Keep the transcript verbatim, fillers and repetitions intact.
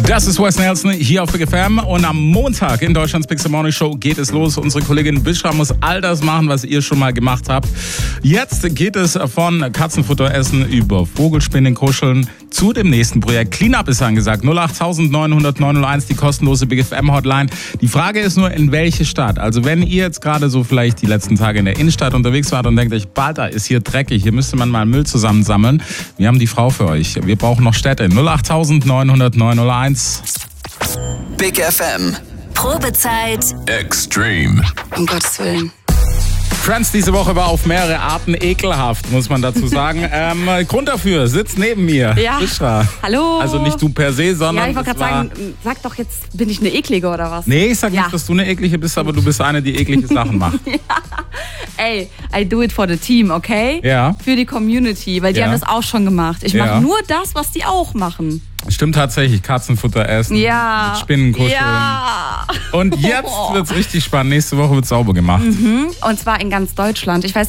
Das ist Wes Nelson hier auf Big F M und am Montag in Deutschlands Big Morning Show geht es los. Unsere Kollegin Bishra muss all das machen, was ihr schon mal gemacht habt. Jetzt geht es von Katzenfutter essen über Vogelspinnen, Kuscheln zu dem nächsten Projekt. Cleanup ist angesagt. null acht neun null null neun null eins, die kostenlose Big F M Hotline. Die Frage ist nur, in welche Stadt? Also wenn ihr jetzt gerade so vielleicht die letzten Tage in der Innenstadt unterwegs wart und denkt euch, Balta, ist hier dreckig, hier müsste man mal Müll zusammensammeln. Wir haben die Frau für euch. Wir brauchen noch Städte. null acht neun null null neun null eins. Big F M. Probezeit. Extreme. Um Gottes Willen. Friends diese Woche war auf mehrere Arten ekelhaft, muss man dazu sagen. ähm, Grund dafür sitzt neben mir. Ja. Bishra. Hallo. Also nicht du per se, sondern. Ja, ich wollte es gerade war... sagen, sag doch jetzt, bin ich eine Eklige oder was? Nee, ich sag Ja. nicht, dass du eine eklige bist, aber du bist eine, die eklige Sachen macht. Ey, I do it for the team, okay? Ja. Für die Community, weil die Ja. haben das auch schon gemacht. Ich Ja. mache nur das, was die auch machen. Stimmt tatsächlich, Katzenfutter essen, Ja. mit Spinnen kuscheln. Ja. Und jetzt wird's richtig spannend. Nächste Woche wird sauber gemacht. Und zwar in ganz Deutschland. Ich weiß